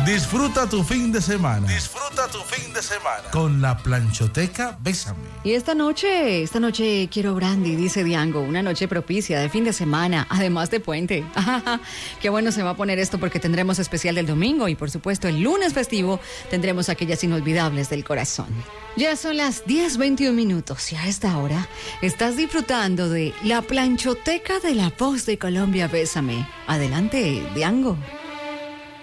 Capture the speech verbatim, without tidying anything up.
Disfruta tu fin de semana. Disfruta tu fin de semana. Con la planchoteca Bésame. Y esta noche, esta noche quiero brandy, dice Diango. Una noche propicia de fin de semana, además de puente. Qué bueno se va a poner esto porque tendremos especial del domingo y por supuesto el lunes festivo tendremos aquellas inolvidables del corazón. Ya son las diez veintiún minutos y a esta hora estás disfrutando de la planchoteca de la voz de Colombia Bésame. Adelante, Diango.